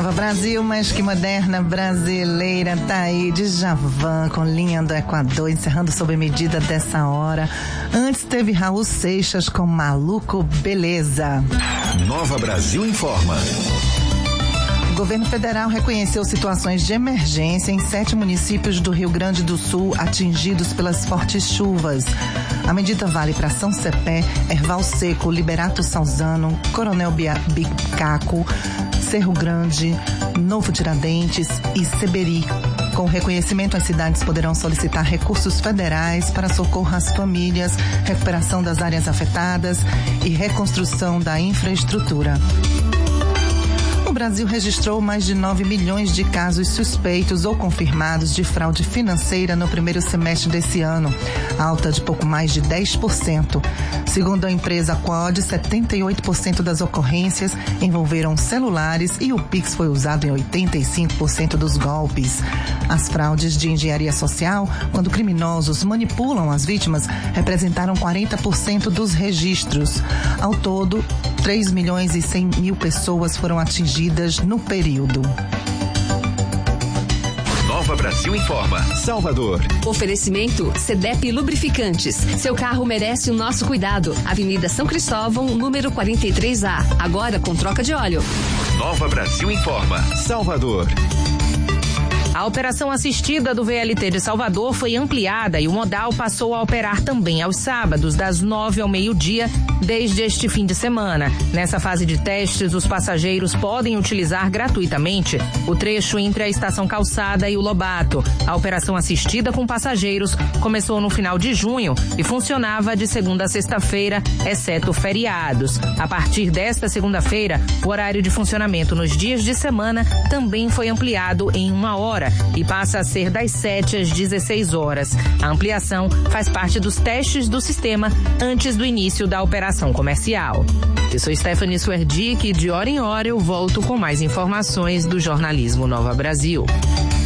Nova Brasil, mas que moderna brasileira, tá aí Djavan com Linha do Equador, encerrando sob medida dessa hora. Antes teve Raul Seixas com Maluco Beleza. Nova Brasil informa. O governo federal reconheceu situações de emergência em 7 municípios do Rio Grande do Sul atingidos pelas fortes chuvas. A medida vale para São Cepé, Erval Seco, Liberato Salzano, Coronel Bicaco, Cerro Grande, Novo Tiradentes e Seberi. Com o reconhecimento, as cidades poderão solicitar recursos federais para socorro às famílias, recuperação das áreas afetadas e reconstrução da infraestrutura. O Brasil registrou mais de 9 milhões de casos suspeitos ou confirmados de fraude financeira no primeiro semestre desse ano, alta de pouco mais de 10%. Segundo a empresa Quad, 78% das ocorrências envolveram celulares e o Pix foi usado em 85% dos golpes. As fraudes de engenharia social, quando criminosos manipulam as vítimas, representaram 40% dos registros. Ao todo, 3 milhões e 100 mil pessoas foram atingidas no período. Nova Brasil informa. Salvador. Oferecimento CDEP Lubrificantes. Seu carro merece o nosso cuidado. Avenida São Cristóvão, número 43A. Agora com troca de óleo. Nova Brasil informa. Salvador. A operação assistida do VLT de Salvador foi ampliada e o modal passou a operar também aos sábados, das 9 ao meio-dia, desde este fim de semana. Nessa fase de testes, os passageiros podem utilizar gratuitamente o trecho entre a Estação Calçada e o Lobato. A operação assistida com passageiros começou no final de junho e funcionava de segunda a sexta-feira, exceto feriados. A partir desta segunda-feira, o horário de funcionamento nos dias de semana também foi ampliado em 1 hora e passa a ser das 7 às 16 horas. A ampliação faz parte dos testes do sistema antes do início da operação comercial. Eu sou Stephanie Swerdick e de hora em hora eu volto com mais informações do jornalismo Nova Brasil.